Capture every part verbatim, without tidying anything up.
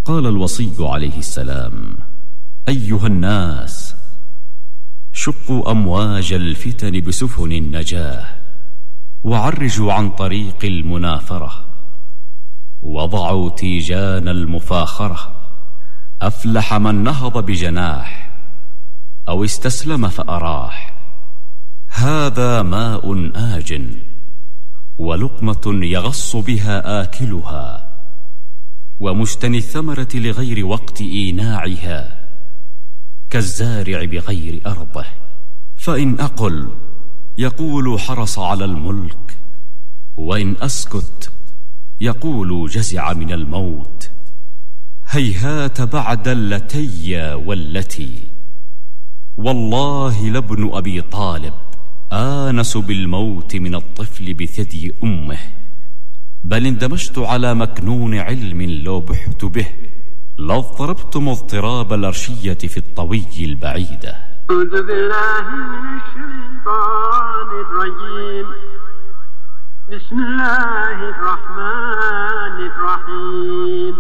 قال الوصي عليه السلام: أيها الناس، شقوا أمواج الفتن بسفن النجاة، وعرجوا عن طريق المنافرة، وضعوا تيجان المفاخرة. أفلح من نهض بجناح، أو استسلم فأراح. هذا ماء آج، ولقمة يغص بها آكلها، ومجتني الثمرة لغير وقت إيناعها، كالزارع بغير أرضه. فإن أقل يقول حرص على الملك، وإن أسكت يقول جزع من الموت. هيهات بعد اللتي والتي، والله لابن أبي طالب آنس بالموت من الطفل بثدي أمه. بل اندمجت على مكنون علم لو بحت به، لاضطربتم اضطراب الأرشية في الطوي البعيدة. أعوذ بالله من الشيطان الرجيم. بسم الله الرحمن الرحيم.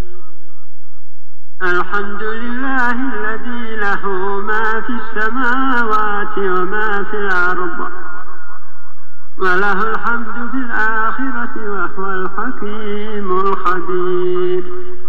الحمد لله الذي له ما في السماوات وما في الأرض، وله الحمد في الآخرة، وهو الحكيم الخبير.